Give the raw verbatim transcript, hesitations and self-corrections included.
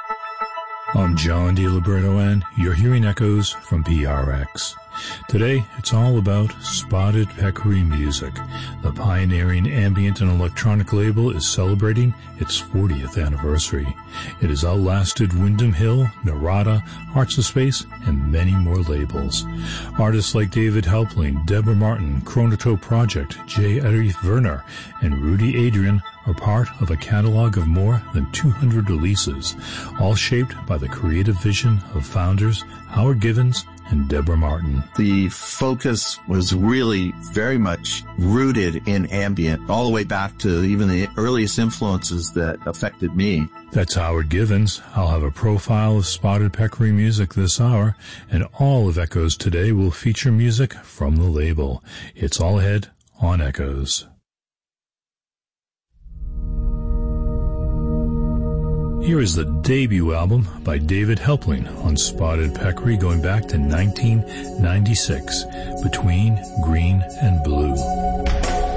I'm John DiLiberto, and you're hearing Echoes from P R X. Today, it's all about Spotted Peccary Music. The pioneering ambient and electronic label is celebrating its fortieth anniversary. It has outlasted Windham Hill, Narada, Hearts of Space, and many more labels. Artists like David Helpling, Deborah Martin, Chronotope Project, J. Erich Werner, and Rudy Adrian are part of a catalog of more than two hundred releases, all shaped by the creative vision of founders Howard Givens and Deborah Martin. The focus was really very much rooted in ambient, all the way back to even the earliest influences that affected me. That's Howard Givens. I'll have a profile of Spotted Peccary Music this hour, and all of Echoes today will feature music from the label. It's all ahead on Echoes. Here is the debut album by David Helpling on Spotted Peccary going back to nineteen ninety-six, Between Green and Blue.